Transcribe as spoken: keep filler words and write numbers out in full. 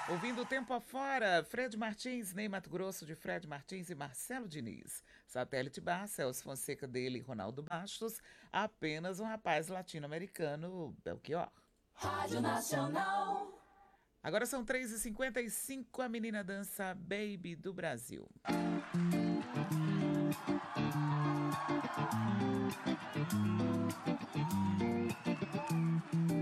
Ouvindo o tempo afora, Fred Martins, Ney Mato Grosso de Fred Martins e Marcelo Diniz. Satélite Bar, Celso Fonseca dele e Ronaldo Bastos. Apenas um rapaz latino-americano, Belchior. Rádio Nacional. Agora são três e cinquenta e cinco, a menina dança Baby do Brasil.